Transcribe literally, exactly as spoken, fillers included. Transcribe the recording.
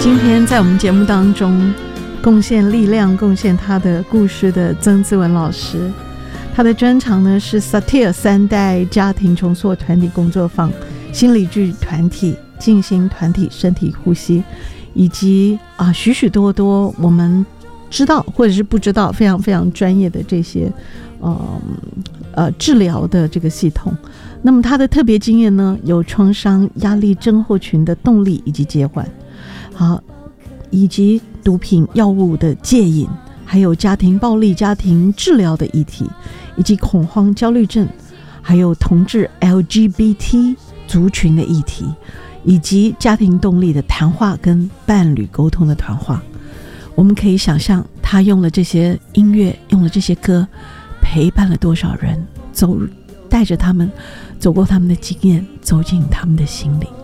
今天在我们节目当中贡献力量贡献他的故事的曾志文老师，他的专长呢是萨提尔三代家庭重塑团体工作坊、心理剧团体、静心团体、身体呼吸，以及啊许许多多我们知道或者是不知道非常非常专业的这些呃呃治疗的这个系统。那么他的特别经验呢，有创伤压力症候群的动力以及减缓，好，以及毒品药物的戒瘾，还有家庭暴力家庭治疗的议题，以及恐慌焦虑症，还有同志 L G B T 族群的议题，以及家庭动力的谈话跟伴侣沟通的谈话。我们可以想象他用了这些音乐，用了这些歌，陪伴了多少人，走带着他们走过他们的经验，走进他们的心里。